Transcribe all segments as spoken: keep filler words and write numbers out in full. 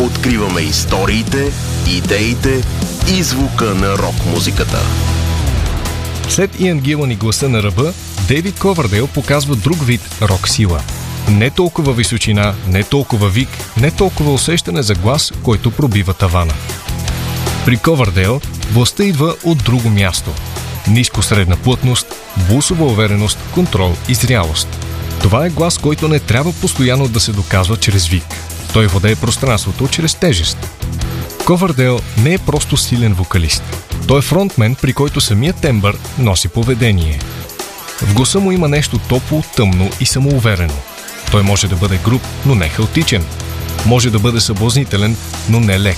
Откриваме историите, идеите и звука на рок-музиката. След Иан Гилън и гласа на ръба, Дейвид Ковърдейл показва друг вид рок-сила. Не толкова височина, не толкова вик, не толкова усещане за глас, който пробива тавана. При Ковърдейл властта идва от друго място. Ниско средна плътност, блусова увереност, контрол и зрялост. Това е глас, който не трябва постоянно да се доказва чрез вик. Той владее пространството чрез тежест. Ковърдейл не е просто силен вокалист. Той е фронтмен, при който самият тембър носи поведение. В гласа му има нещо топло, тъмно и самоуверено. Той може да бъде груб, но не хаотичен. Може да бъде съблазнителен, но не лек.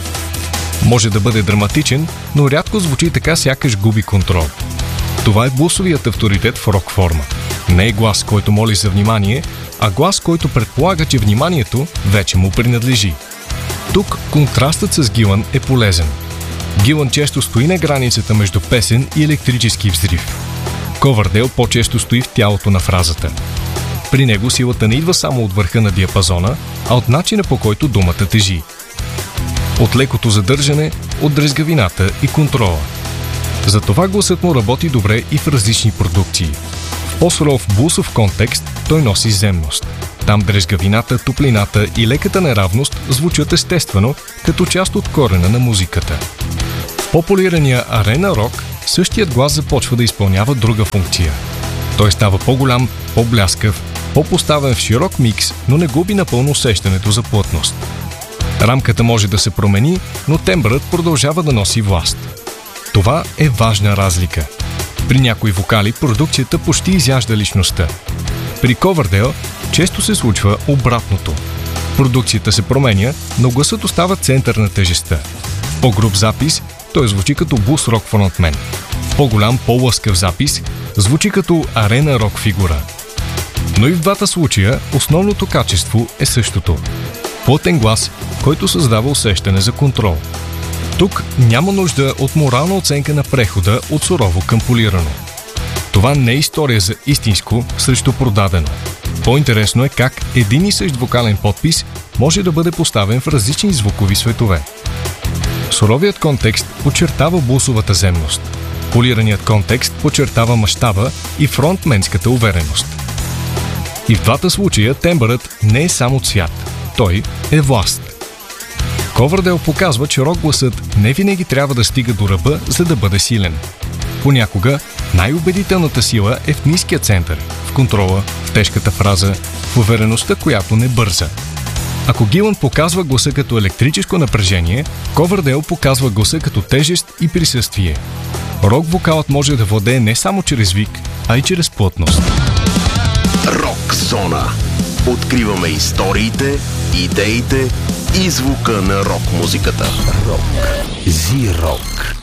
Може да бъде драматичен, но рядко звучи така, сякаш губи контрол. Това е блусовият авторитет в рок форма. Не е глас, който моли за внимание, а глас, който предполага, че вниманието вече му принадлежи. Тук контрастът с Гилън е полезен. Гилън често стои на границата между песен и електрически взрив. Ковърдейл по-често стои в тялото на фразата. При него силата не идва само от върха на диапазона, а от начина, по който думата тежи. От лекото задържане, от дрезгавината и контрола. Затова гласът му работи добре и в различни продукции. В по-суров блусов контекст той носи земност. Там дрезгавината, топлината и леката неравност звучат естествено, като част от корена на музиката. В по-полирания арена рок същият глас започва да изпълнява друга функция. Той става по-голям, по-бляскав, по-поставен в широк микс, но не губи напълно усещането за плътност. Рамката може да се промени, но тембърът продължава да носи власт. Това е важна разлика. При някои вокали продукцията почти изяжда личността. При Ковърдейл често се случва обратното. Продукцията се променя, но гласът остава център на тежестта. В по-груб запис той звучи като блус-рок фронтмен. В по-голям, по-лъскав запис звучи като арена рок фигура. Но и в двата случая основното качество е същото. Плътен глас, който създава усещане за контрол. Тук няма нужда от морална оценка на прехода от сурово към полирано. Това не е история за истинско срещу продадено. По-интересно е как един и същ вокален подпис може да бъде поставен в различни звукови светове. Суровият контекст подчертава блусовата земност. Полираният контекст подчертава мащаба и фронтменската увереност. И в двата случая тембърът не е само цвят. Той е власт. Ковърдейл показва, че рок-гласът не винаги трябва да стига до ръба, за да бъде силен. Понякога най-убедителната сила е в ниския център, в контрола, в тежката фраза, в увереността, която не бърза. Ако Гилън показва гласа като електрическо напрежение, Ковърдейл показва гласа като тежест и присъствие. Рок-вокалът може да владее не само чрез вик, а и чрез плътност. Рок зона. Откриваме историите, идеите и звука на рок-музиката. Рок. Зи-рок.